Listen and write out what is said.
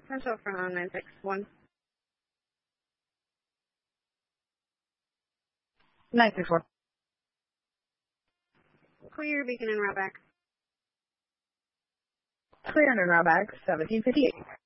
Central from 961. 964. Clear, beacon and route back. Clear and route back, 1758.